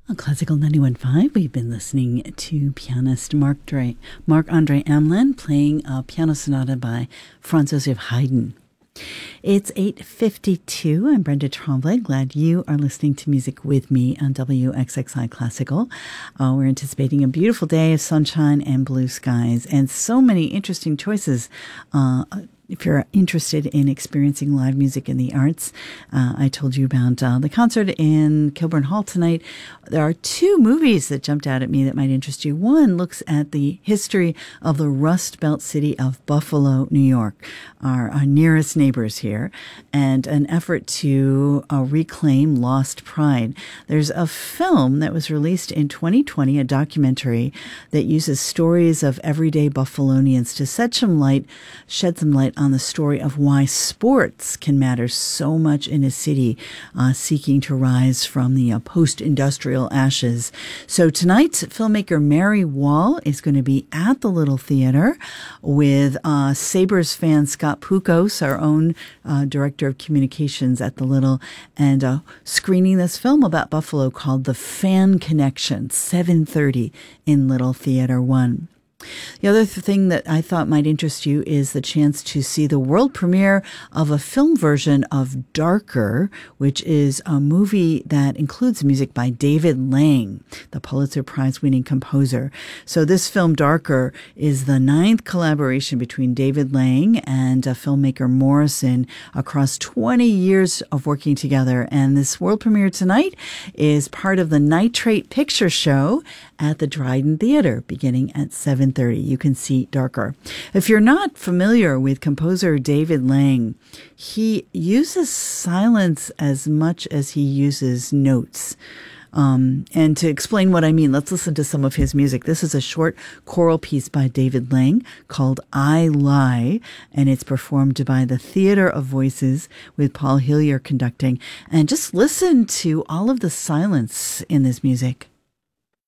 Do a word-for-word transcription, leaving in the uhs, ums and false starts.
On Classical ninety-one point five, we've been listening to pianist Mark Dre, Marc-André Hamelin playing a piano sonata by Franz Joseph Haydn. It's eight fifty-two. I'm Brenda Tremblay. Glad you are listening to music with me on W X X I Classical. Uh, we're anticipating a beautiful day of sunshine and blue skies and so many interesting choices. Uh, If you're interested in experiencing live music in the arts, uh, I told you about uh, the concert in Kilburn Hall tonight. There are two movies that jumped out at me that might interest you. One looks at the history of the Rust Belt city of Buffalo, New York, our, our nearest neighbors here, and an effort to uh, reclaim lost pride. There's a film that was released in twenty twenty, a documentary that uses stories of everyday Buffalonians to shed some light, shed some light on the story of why sports can matter so much in a city uh, seeking to rise from the uh, post-industrial ashes. So tonight, filmmaker Mary Wall is going to be at the Little Theater with uh, Sabres fan Scott Pukos, our own uh, director of communications at the Little, and uh, screening this film about Buffalo called The Fan Connection, seven thirty in Little Theater one. The other thing that I thought might interest you is the chance to see the world premiere of a film version of Darker, which is a movie that includes music by David Lang, the Pulitzer Prize-winning composer. So this film, Darker, is the ninth collaboration between David Lang and uh, filmmaker Morrison across twenty years of working together. And this world premiere tonight is part of the Nitrate Picture Show at the Dryden Theater, beginning at seven thirty. You can see Darker. If you're not familiar with composer David Lang, he uses silence as much as he uses notes. Um, and to explain what I mean, let's listen to some of his music. This is a short choral piece by David Lang called I Lie, and it's performed by the Theater of Voices with Paul Hillier conducting. And just listen to all of the silence in this music.